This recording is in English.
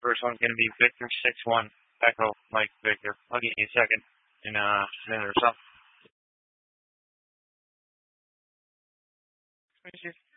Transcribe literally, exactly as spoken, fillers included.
First one's going to be Victor six one. Echo Mike Victor. I'll get you a second in a minute or so.